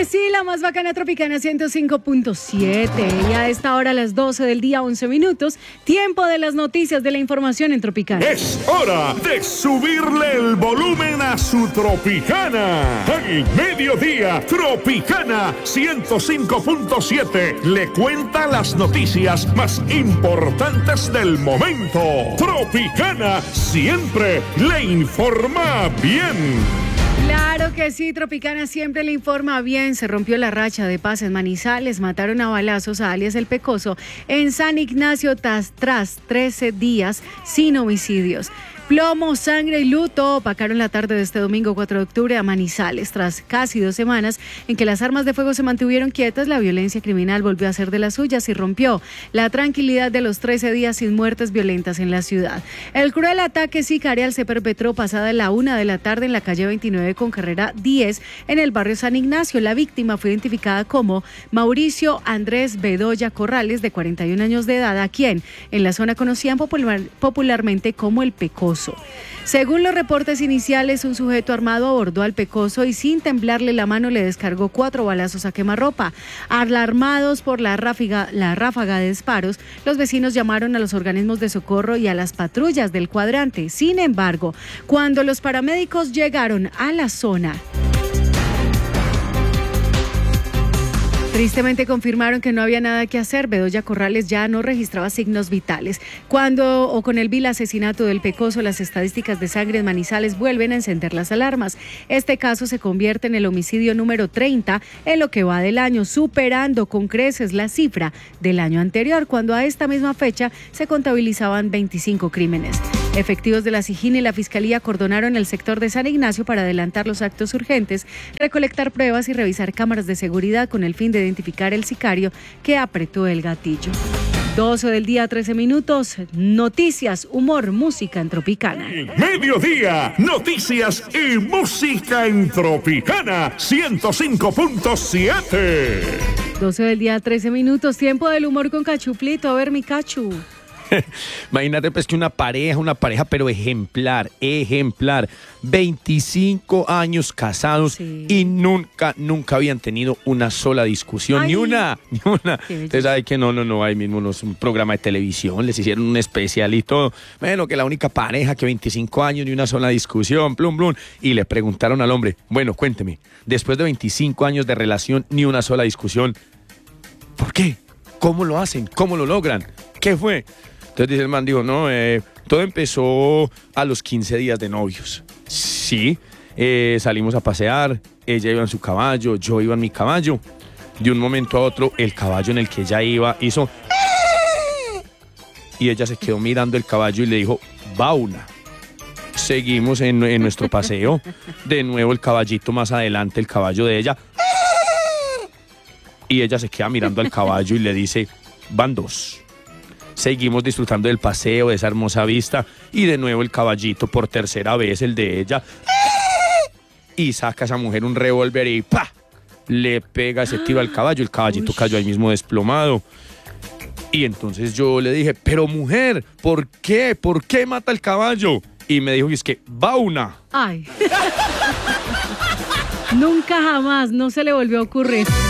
que sí, la más bacana Tropicana 105.7. Y a esta hora, a las 12 del día, 11 minutos, tiempo de las noticias de la información en Tropicana. Es hora de subirle el volumen a su Tropicana. En mediodía, Tropicana 105.7 le cuenta las noticias más importantes del momento. Tropicana siempre le informa bien. Claro que sí, Tropicana siempre le informa bien. Se rompió la racha de paz en Manizales, mataron a balazos a alias El Pecoso en San Ignacio tras 13 días sin homicidios. Plomo, sangre y luto opacaron la tarde de este domingo 4 de octubre a Manizales. Tras casi 2 semanas en que las armas de fuego se mantuvieron quietas, la violencia criminal volvió a ser de las suyas y rompió la tranquilidad de los 13 días sin muertes violentas en la ciudad. El cruel ataque sicarial se perpetró pasada la 1 de la tarde en la calle 29 con carrera 10 en el barrio San Ignacio. La víctima fue identificada como Mauricio Andrés Bedoya Corrales, de 41 años de edad, a quien en la zona conocían popularmente como El Pecoso. Según los reportes iniciales, un sujeto armado abordó al Pecoso y sin temblarle la mano le descargó 4 balazos a quemarropa. Alarmados por la ráfaga de disparos, los vecinos llamaron a los organismos de socorro y a las patrullas del cuadrante. Sin embargo, cuando los paramédicos llegaron a la zona, tristemente confirmaron que no había nada que hacer. Bedoya Corrales ya no registraba signos vitales. Cuando o con el vil asesinato del Pecoso, las estadísticas de sangre en Manizales vuelven a encender las alarmas. Este caso se convierte en el homicidio número 30 en lo que va del año, superando con creces la cifra del año anterior, cuando a esta misma fecha se contabilizaban 25 crímenes. Efectivos de la SIJIN y la Fiscalía acordonaron el sector de San Ignacio para adelantar los actos urgentes, recolectar pruebas y revisar cámaras de seguridad con el fin de identificar el sicario que apretó el gatillo. 12 del día, 13 minutos. Noticias, humor, música en Tropicana. Mediodía, noticias y música en Tropicana 105.7. 12 del día, 13 minutos. Tiempo del humor con Cachuflito. A ver, mi Cachu. Imagínate pues que una pareja pero ejemplar, 25 años casados, sí, y nunca habían tenido una sola discusión. Ay, ni una. Usted sabe que no, ahí mismo es un programa de televisión, les hicieron un especial y todo. Bueno, que la única pareja que 25 años ni una sola discusión, plum, y le preguntaron al hombre, bueno, cuénteme, después de 25 años de relación, ni una sola discusión, ¿por qué? ¿Cómo lo hacen? ¿Cómo lo logran? ¿Qué fue? Entonces dice el man, dijo, no, todo empezó a los 15 días de novios. Sí, salimos a pasear, ella iba en su caballo, yo iba en mi caballo. De un momento a otro, el caballo en el que ella iba hizo... Y ella se quedó mirando el caballo y le dijo, va una. Seguimos en nuestro paseo. De nuevo el caballito más adelante, el caballo de ella. Y ella se queda mirando al caballo y le dice, van 2. Seguimos disfrutando del paseo, de esa hermosa vista, y de nuevo el caballito por tercera vez, el de ella, y saca a esa mujer un revólver y ¡pa! Le pega ese tiro al caballo, el caballito cayó ahí mismo desplomado. Y entonces yo le dije, pero mujer, ¿por qué? ¿Por qué mata al caballo? Y me dijo, y es que va una. Ay. Nunca jamás, no se le volvió a ocurrir.